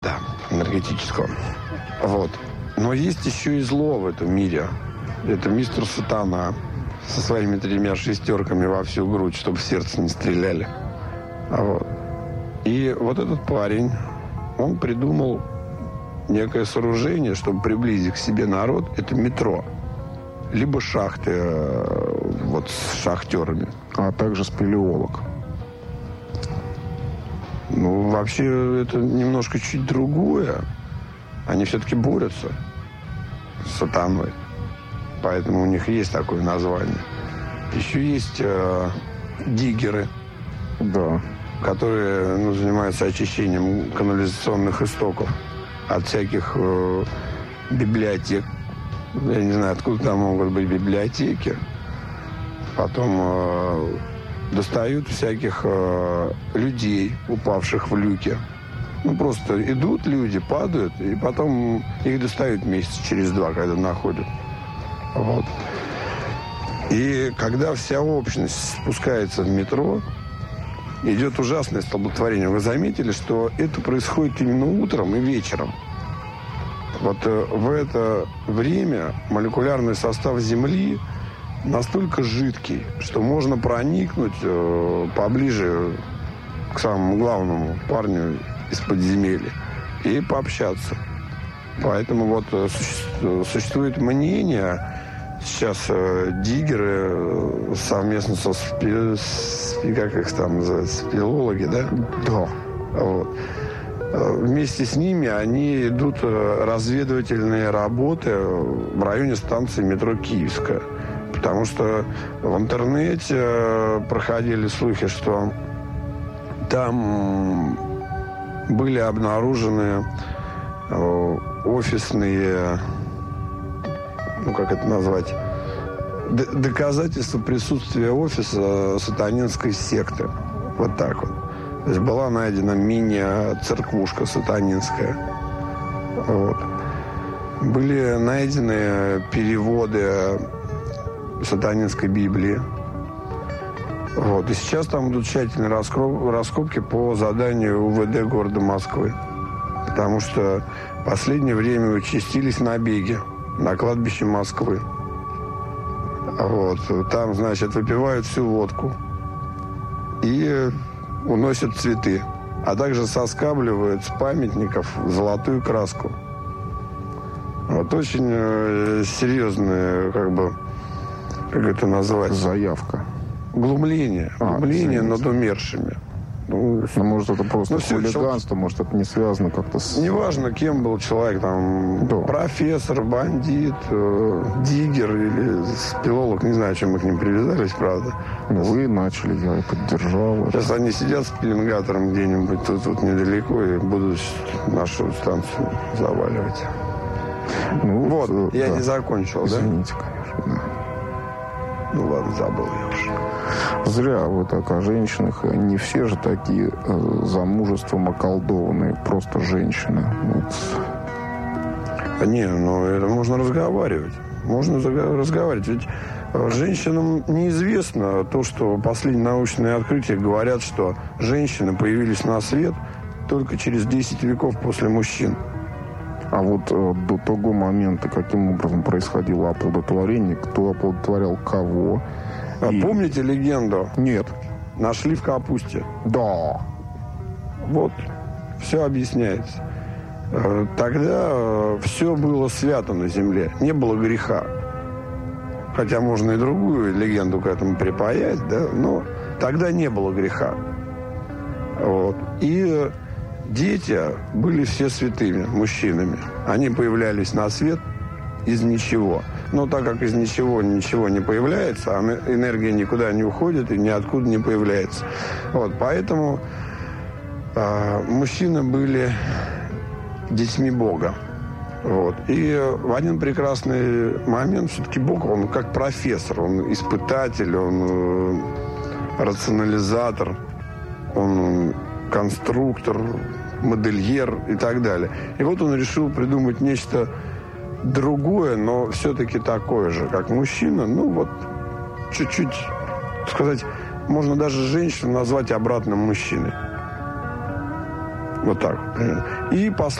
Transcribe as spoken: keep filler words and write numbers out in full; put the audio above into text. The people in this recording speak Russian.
Да, энергетического. Вот. Но есть еще и зло в этом мире. Это мистер Сатана со своими тремя шестерками во всю грудь, чтобы в сердце не стреляли. Вот. И вот этот парень, он придумал некое сооружение, чтобы приблизить к себе народ. Это метро. Либо шахты вот с шахтерами. А также спелеолог. Ну, вообще, это немножко чуть другое. Они все-таки борются с сатаной. Поэтому у них есть такое название. Еще есть э, диггеры. Да. Которые ну, занимаются очищением канализационных истоков от всяких э, библиотек. Я не знаю, откуда там могут быть библиотеки. Потом э, достают всяких э, людей, упавших в люки. Ну, просто идут люди, падают, и потом их достают месяца через два, когда находят. Вот. И когда вся общность спускается в метро, идет ужасное столпотворение. Вы заметили, что это происходит именно утром и вечером. Вот э, в это время молекулярный состав Земли настолько жидкий, что можно проникнуть э, поближе к самому главному парню из подземелья и пообщаться. Поэтому вот э, суще- существует мнение, сейчас э, диггеры э, совместно со спи, спи, как их там называется, спелеологи, да? Да. Вот. Вместе с ними они идут разведывательные работы в районе станции метро Киевская. Потому что в интернете проходили слухи, что там были обнаружены офисные, ну как это назвать, доказательства присутствия офиса сатанинской секты. Вот так вот. То есть была найдена мини-церквушка сатанинская. Вот. Были найдены переводы сатанинской Библии. Вот. И сейчас там идут тщательные раскопки по заданию УВД города Москвы. Потому что в последнее время участились набеги на кладбище Москвы. Вот. Там, значит, выпивают всю водку. И уносят цветы, а также соскабливают с памятников золотую краску. Вот очень э, серьезная, как бы, как это назвать? Заявка. Глумление. А, Глумление извините. над умершими. Ну, ну, может, это просто ну, все, хулиганство, может, это не связано как-то с... Неважно, кем был человек, там, да. профессор, бандит, э, диггер или спелеолог, не знаю, чем мы к ним привязались, правда. Ну, вы начали, я и поддержал. Сейчас они сидят с пеленгатором где-нибудь тут, тут недалеко и будут нашу станцию заваливать. Ну, вот, вот я да. не закончил, Извините, да? конечно, да. Ну ладно, забыл я уже. Зря вы так о женщинах. Не все же такие э, замужеством околдованные, просто женщины. Вот. Не, ну это можно разговаривать. Можно разговаривать. Ведь женщинам неизвестно то, что последние научные открытия говорят, что женщины появились на свет только через десять веков после мужчин. А вот э, до того момента, каким образом происходило оплодотворение, кто оплодотворял кого? А И... помните легенду? Нет. Нашли в капусте. Да. Вот, все объясняется. Тогда все было свято на земле, не было греха. Хотя можно и другую легенду к этому припаять, да, но тогда не было греха. Вот. И дети были все святыми, мужчинами. Они появлялись на свет из ничего. Но так как из ничего ничего не появляется, а энергия никуда не уходит и ниоткуда не появляется. Вот, поэтому э, мужчины были детьми Бога. Вот. И в один прекрасный момент все-таки Бог, он как профессор, он испытатель, он э, рационализатор, он конструктор, модельер и так далее. И вот он решил придумать нечто другое, но все-таки такое же, как мужчина. Ну вот, чуть-чуть, сказать, можно даже женщину назвать обратным мужчиной. Вот так. И